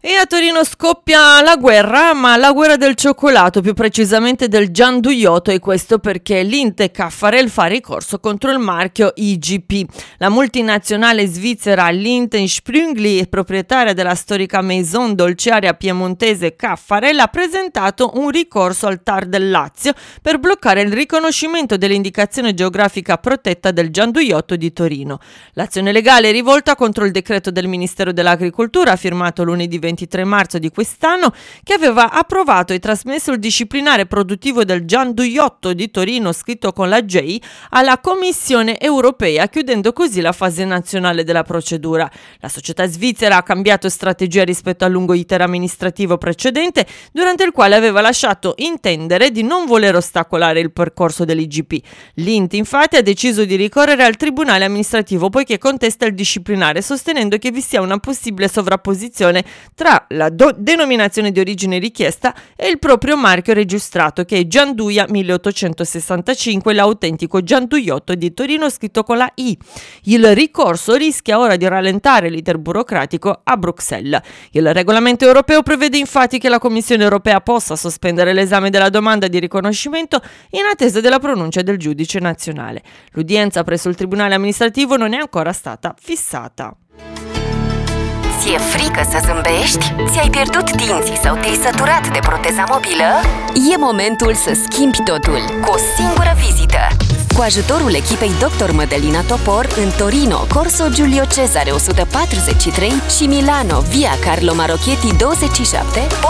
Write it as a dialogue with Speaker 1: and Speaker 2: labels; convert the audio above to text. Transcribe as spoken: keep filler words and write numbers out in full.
Speaker 1: E a Torino scoppia la guerra, ma la guerra del cioccolato, più precisamente del gianduiotto, e questo perché Lindt Caffarel fa ricorso contro il marchio I G P. La multinazionale svizzera Lindt Sprüngli, proprietaria della storica maison dolciaria piemontese Caffarel, ha presentato un ricorso al T A R del Lazio per bloccare il riconoscimento dell'indicazione geografica protetta del gianduiotto di Torino. L'azione legale è rivolta contro il decreto del Ministero dell'Agricoltura, firmato lunedì ventitré marzo di quest'anno, che aveva approvato e trasmesso il disciplinare produttivo del gianduiotto di Torino scritto con la J alla Commissione europea, chiudendo così la fase nazionale della procedura. La società svizzera ha cambiato strategia rispetto al lungo iter amministrativo precedente, durante il quale aveva lasciato intendere di non voler ostacolare il percorso dell'I G P. Lindt infatti ha deciso di ricorrere al tribunale amministrativo poiché contesta il disciplinare, sostenendo che vi sia una possibile sovrapposizione tra la do- denominazione di origine richiesta e il proprio marchio registrato, che è Gianduia milleottocentosessantacinque, l'autentico gianduiotto di Torino scritto con la I. Il ricorso rischia ora di rallentare l'iter burocratico a Bruxelles. Il regolamento europeo prevede infatti che la Commissione europea possa sospendere l'esame della domanda di riconoscimento in attesa della pronuncia del giudice nazionale. L'udienza presso il tribunale amministrativo non è ancora stata fissata.
Speaker 2: Ți-e frică să zâmbești? Ți-ai pierdut dinții sau te-ai săturat de proteza mobilă? E momentul să schimbi totul cu o singură vizită. Cu ajutorul echipei doctor Mădălina Topor în Torino, Corso Giulio Cesare o sută patruzeci și trei și Milano, Via Carlo Marocchetti douăzeci și șapte,